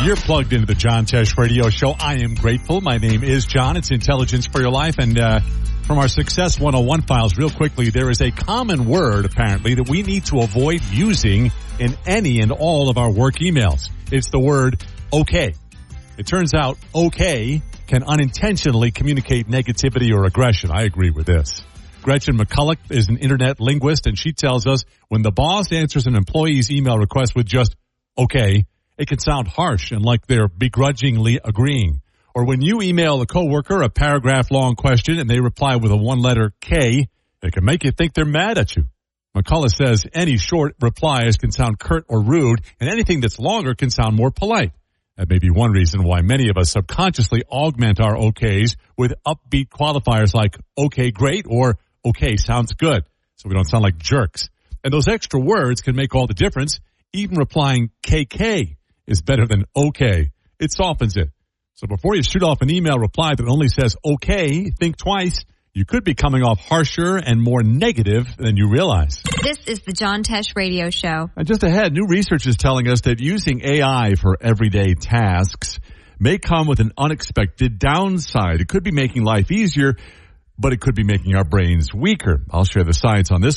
You're plugged into the John Tesh Radio Show. I am grateful. My name is John. It's Intelligence for Your Life. And from our Success 101 files, real quickly, there is a common word, apparently, that we need to avoid using in any and all of our work emails. It's the word okay. It turns out okay can unintentionally communicate negativity or aggression. I agree with this. Gretchen McCulloch is an internet linguist, and she tells us when the boss answers an employee's email request with just okay, it can sound harsh and like they're begrudgingly agreeing. Or when you email a coworker a paragraph-long question and they reply with a one-letter K, it can make you think they're mad at you. McCullough says any short replies can sound curt or rude, and anything that's longer can sound more polite. That may be one reason why many of us subconsciously augment our okays with upbeat qualifiers like okay, great, or okay, sounds good, so we don't sound like jerks. And those extra words can make all the difference. Even replying KK is better than okay. It softens it. So before you shoot off an email reply that only says okay, think twice. You could be coming off harsher and more negative than you realize. This is the John Tesh Radio Show. And just ahead, new research is telling us that using AI for everyday tasks may come with an unexpected downside. It could be making life easier, but it could be making our brains weaker. I'll share the science on this